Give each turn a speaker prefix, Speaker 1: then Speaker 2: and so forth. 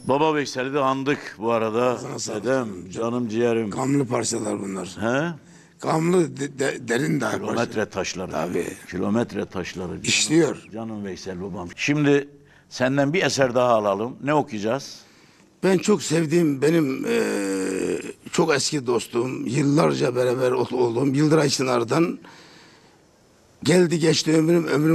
Speaker 1: Baba Veysel'i de andık bu arada.
Speaker 2: Sana sağlık.
Speaker 1: Dedem, canım ciğerim.
Speaker 2: Gamlı parçalar bunlar.
Speaker 1: He?
Speaker 2: Gamlı derin daha parça.
Speaker 1: Kilometre taşları.
Speaker 2: Tabii.
Speaker 1: Kilometre taşları. Canım,
Speaker 2: İşliyor.
Speaker 1: Canım Veysel babam. Şimdi senden bir eser daha alalım. Ne okuyacağız?
Speaker 2: Ben çok sevdiğim benim çok eski dostum, yıllarca beraber olduğum Yıldıray Çınar'dan geldi geçti ömrüm